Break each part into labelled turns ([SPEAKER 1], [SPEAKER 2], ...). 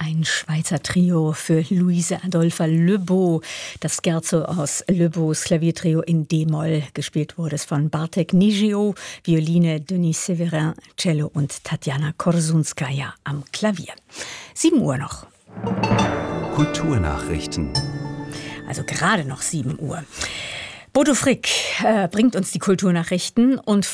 [SPEAKER 1] ein Schweizer Trio für Luise Adolpha Löbow. Das Scherzo aus Löbows Klaviertrio in D-Moll. Gespielt wurde es von Bartek Nigio, Violine Denis Severin, Cello und Tatjana Korsunskaja am Klavier. 7 Uhr noch.
[SPEAKER 2] Kulturnachrichten.
[SPEAKER 1] Also gerade noch 7 Uhr. Bodo Frick bringt uns die Kulturnachrichten und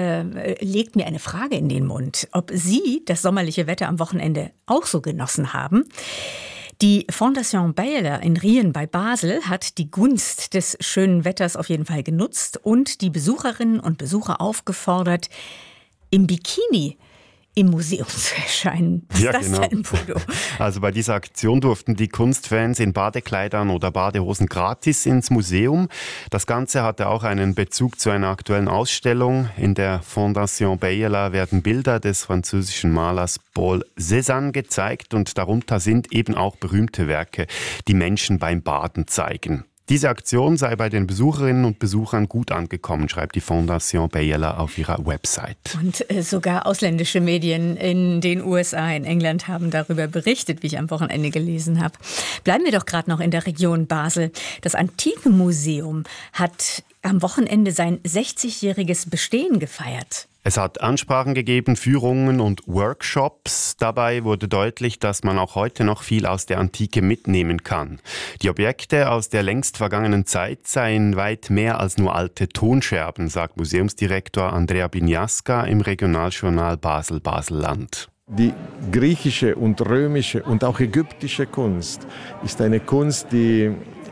[SPEAKER 1] legt mir eine Frage in den Mund, ob Sie das sommerliche Wetter am Wochenende auch so genossen haben. Die Fondation Bayerler in Rien bei Basel hat die Gunst des schönen Wetters auf jeden Fall genutzt und die Besucherinnen und Besucher aufgefordert, im Bikini im Museum zu erscheinen. Was ist das denn, Bodo?
[SPEAKER 3] Also bei dieser Aktion durften die Kunstfans in Badekleidern oder Badehosen gratis ins Museum. Das Ganze hatte auch einen Bezug zu einer aktuellen Ausstellung. In der Fondation Bayerler werden Bilder des französischen Malers Paul Cézanne gezeigt und darunter sind eben auch berühmte Werke, die Menschen beim Baden zeigen. Diese Aktion sei bei den Besucherinnen und Besuchern gut angekommen, schreibt die Fondation Bayerler auf ihrer Website.
[SPEAKER 1] Und sogar ausländische Medien in den USA, in England haben darüber berichtet, wie ich am Wochenende gelesen habe. Bleiben wir doch gerade noch in der Region Basel. Das Antikenmuseum hat am Wochenende sein 60-jähriges Bestehen gefeiert.
[SPEAKER 3] Es hat Ansprachen gegeben, Führungen und Workshops. Dabei wurde deutlich, dass man auch heute noch viel aus der Antike mitnehmen kann. Die Objekte aus der längst vergangenen Zeit seien weit mehr als nur alte Tonscherben, sagt Museumsdirektor Andrea Biniasca im Regionaljournal Basel-Baselland.
[SPEAKER 4] Die griechische und römische und auch ägyptische Kunst ist eine Kunst, die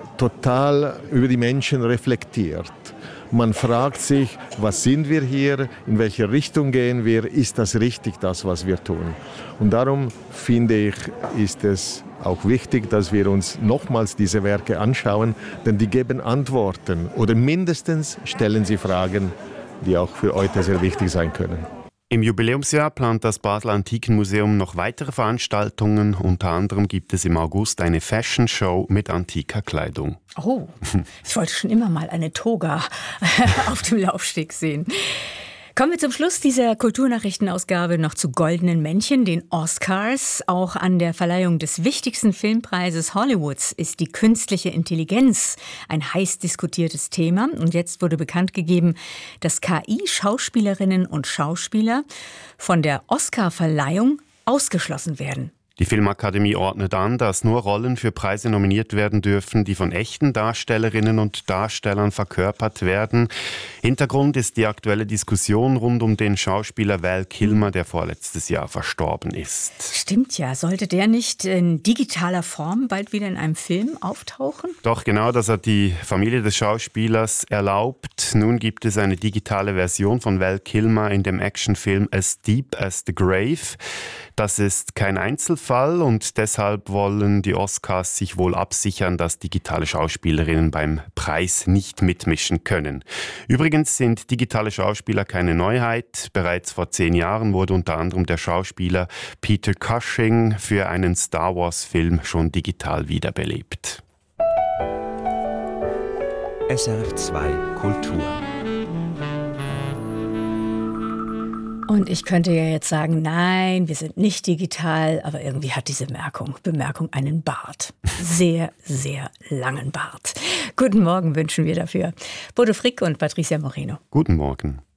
[SPEAKER 4] total über die Menschen reflektiert. Man fragt sich, was sind wir hier, in welche Richtung gehen wir, ist das richtig, das, was wir tun? Und darum finde ich, ist es auch wichtig, dass wir uns nochmals diese Werke anschauen, denn die geben Antworten oder mindestens stellen sie Fragen, die auch für heute sehr wichtig sein können.
[SPEAKER 3] Im Jubiläumsjahr plant das Basler Antikenmuseum noch weitere Veranstaltungen. Unter anderem gibt es im August eine Fashion-Show mit antiker Kleidung.
[SPEAKER 1] Oh, ich wollte schon immer mal eine Toga auf dem Laufsteg sehen. Kommen wir zum Schluss dieser Kulturnachrichtenausgabe noch zu Goldenen Männchen, den Oscars. Auch an der Verleihung des wichtigsten Filmpreises Hollywoods ist die künstliche Intelligenz ein heiß diskutiertes Thema. Und jetzt wurde bekannt gegeben, dass KI-Schauspielerinnen und Schauspieler von der Oscar-Verleihung ausgeschlossen werden.
[SPEAKER 3] Die Filmakademie ordnet an, dass nur Rollen für Preise nominiert werden dürfen, die von echten Darstellerinnen und Darstellern verkörpert werden. Hintergrund ist die aktuelle Diskussion rund um den Schauspieler Val Kilmer, der vorletztes Jahr verstorben ist.
[SPEAKER 1] Stimmt ja. Sollte der nicht in digitaler Form bald wieder in einem Film auftauchen?
[SPEAKER 3] Doch genau, das hat die Familie des Schauspielers erlaubt. Nun gibt es eine digitale Version von Val Kilmer in dem Actionfilm As Deep as the Grave. Das ist kein Einzelfall und deshalb wollen die Oscars sich wohl absichern, dass digitale Schauspielerinnen beim Preis nicht mitmischen können. Übrigens sind digitale Schauspieler keine Neuheit. Bereits vor 10 Jahren wurde unter anderem der Schauspieler Peter Cushing für einen Star-Wars-Film schon digital wiederbelebt.
[SPEAKER 2] SRF 2 Kultur.
[SPEAKER 1] Und ich könnte ja jetzt sagen, nein, wir sind nicht digital, aber irgendwie hat diese Bemerkung einen Bart. Sehr, sehr langen Bart. Guten Morgen wünschen wir dafür. Bodo Frick und Patricia Moreno.
[SPEAKER 3] Guten Morgen.